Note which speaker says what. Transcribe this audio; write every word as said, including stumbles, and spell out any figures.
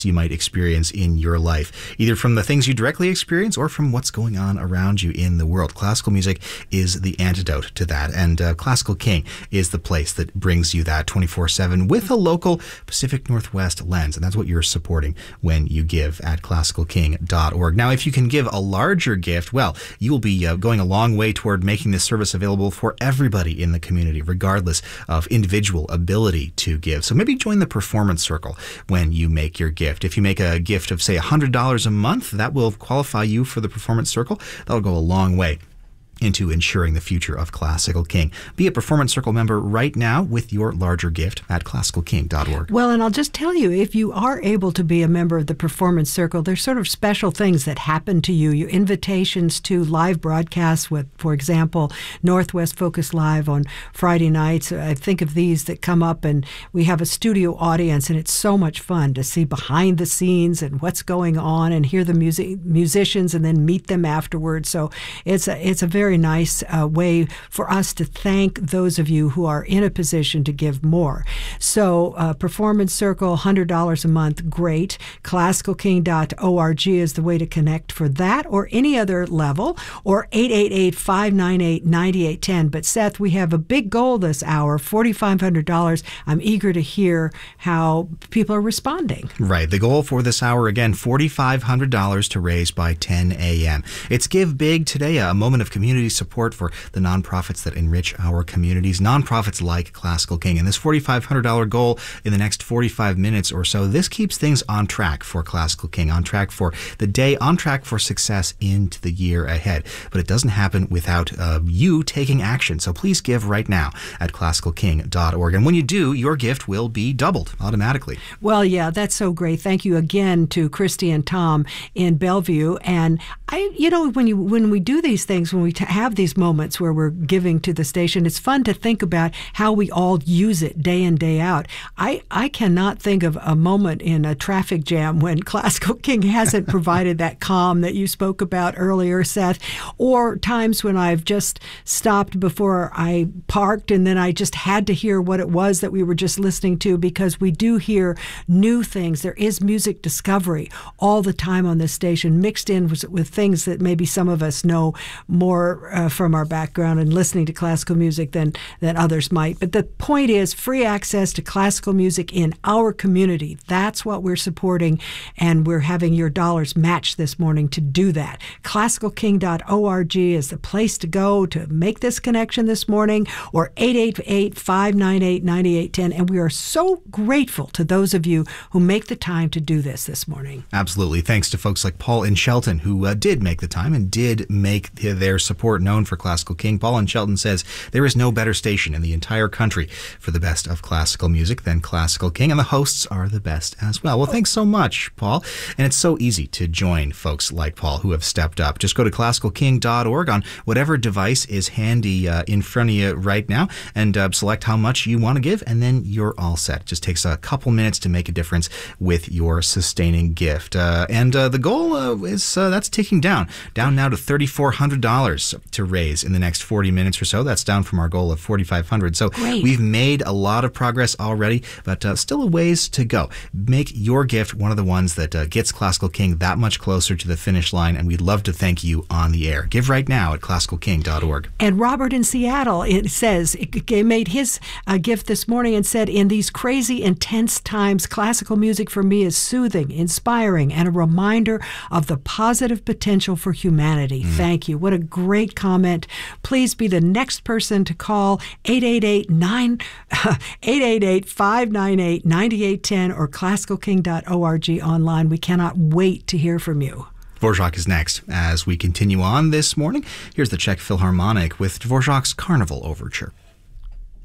Speaker 1: you might experience in your life, either from the things you directly experience or from what's going on around you in the world. Classical music is the antidote to that, and uh, Classical King is the place that brings you that twenty-four seven with a local Pacific Northwest lens, and that's what you're supporting when you give at classical king dot org. Now, if you can give a larger gift, well, you will be uh, going a long way toward making this service available for everybody in the community, regardless of individual ability to give. So maybe join the Performance Circle when you make your gift. If you make a gift of, say, one hundred dollars a month, that will qualify you for the Performance Circle. That'll go a long way into ensuring the future of Classical King. Be a Performance Circle member right now with your larger gift at classical king dot org.
Speaker 2: Well, and I'll just tell you, if you are able to be a member of the Performance Circle, there's sort of special things that happen to you. Your invitations to live broadcasts with, for example, Northwest Focus Live on Friday nights. I think of these that come up, and we have a studio audience, and it's so much fun to see behind the scenes and what's going on and hear the music musicians and then meet them afterwards. So it's a, it's a very nice uh, way for us to thank those of you who are in a position to give more. So uh, Performance Circle, one hundred dollars a month, great. classical king dot org is the way to connect for that or any other level, or eight eight eight, five nine eight, nine eight one zero. But Seth, we have a big goal this hour, four thousand five hundred dollars. I'm eager to hear how people are responding.
Speaker 1: Right. The goal for this hour, again, four thousand five hundred dollars to raise by ten a.m. It's Give Big today, a moment of community support for the nonprofits that enrich our communities, nonprofits like Classical King. And this four thousand five hundred dollars goal in the next forty-five minutes or so, this keeps things on track for Classical King, on track for the day, on track for success into the year ahead. But it doesn't happen without uh, you taking action. So please give right now at classical king dot org. And when you do, your gift will be doubled automatically.
Speaker 2: Well, yeah, that's so great. Thank you again to Christy and Tom in Bellevue. And I, you know, when you when we do these things, when we t- have these moments where we're giving to the station, it's fun to think about how we all use it day in, day out. I, I cannot think of a moment in a traffic jam when Classical King hasn't provided that calm that you spoke about earlier, Seth, or times when I've just stopped before I parked and then I just had to hear what it was that we were just listening to, because we do hear new things. There is music discovery all the time on this station, mixed in with, with things that maybe some of us know more uh, from our background and listening to classical music than, than others might. But the point is free access to classical music in our community. That's what we're supporting, and we're having your dollars matched this morning to do that. classical king dot org is the place to go to make this connection this morning, or eight eight eight, five nine eight, nine eight one zero. And we are so grateful to those of you who make the time to do this this morning.
Speaker 1: Absolutely. Thanks to folks like Paul in Shelton, who uh, did make the time and did make their support known for Classical King. Paul in Shelton says there is no better station in the entire country for the best of classical music than Classical King, and the hosts are the best as well. Well, thanks so much, Paul. And it's so easy to join folks like Paul who have stepped up. Just go to classical king dot org on whatever device is handy uh, in front of you right now, and uh, select how much you want to give, and then you're all set. It just takes a couple minutes to make a difference with your sustaining gift. Uh, and uh, the goal uh, is uh, that's ticking down, down now to three thousand four hundred dollars to raise in the next forty minutes or so. That's down from our goal of four thousand five hundred dollars. So
Speaker 2: Great.
Speaker 1: We've made a lot of progress already, but uh, still a ways to go. Make your gift one of the ones that uh, gets Classical King that much closer to the finish line, and we'd love to thank you on the air. Give right now at classical king dot org.
Speaker 2: And Robert in Seattle, it says, it made his uh, gift this morning and said, in these crazy, intense times, classical music for me is soothing, inspiring, and a reminder of the positive potential for humanity. Mm. Thank you. What a great comment. Please be the next person to call eight eight eight, five nine eight, nine eight one zero or classical king dot org online. We cannot wait to hear from you.
Speaker 1: Dvorak is next. As we continue on this morning, here's the Czech Philharmonic with Dvorak's Carnival Overture.